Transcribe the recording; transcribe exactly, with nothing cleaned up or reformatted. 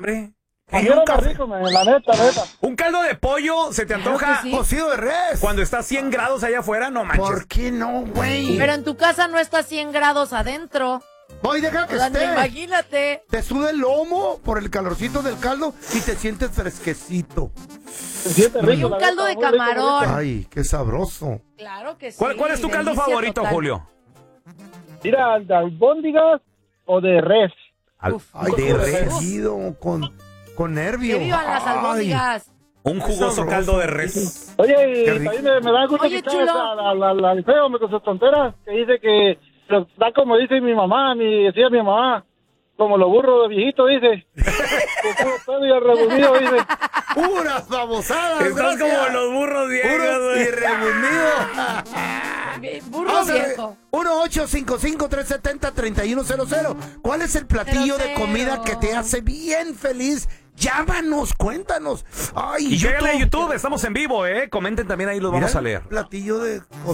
hombre. Hey, un, rico, man, la neta, la neta. Un caldo de pollo, ¿se te antoja? Claro que sí. Cocido de res. Cuando está a cien grados allá afuera, no manches. ¿Por qué no, güey? Pero en tu casa no está a cien grados adentro. Voy, deja que O sea, esté. imagínate. Te sube el lomo por el calorcito del caldo y te sientes fresquecito. Se siente rico, Y un la caldo neta, de muy rico, camarón. rico. Ay, qué sabroso. Claro que sí. ¿Cuál, cuál es tu caldo delicia favorito, total. Julio? Mira, ¿de albóndigas o de res? Al- Uf, Ay, uf, de uf. recido, con, con nervio. Que vivan las Ay, albóndigas. Un jugoso sabroso. caldo de res. Oye, Qué y rico. también me, me da gusto Oye, que chulo. la, la, la, la, el feo me con sus tonteras, que dice que pero da como dice mi mamá, mi, decía mi mamá, como los burros de viejito, dice. Que todo todo y arrebulido, dice. Puras babosadas. Estás gracias. como los burros viejos, Puros y güey. rebulidos. Burro Vamos a ver, viejo. uno ocho cinco cinco, tres siete cero, tres uno cero cero. ¿Cuál es el platillo de Cero, comida cero. que te hace bien feliz? Llámanos, cuéntanos. Ay, Y llegale a YouTube. YouTube, estamos en vivo, ¿eh? Comenten también ahí, los Mira vamos a el leer. platillo de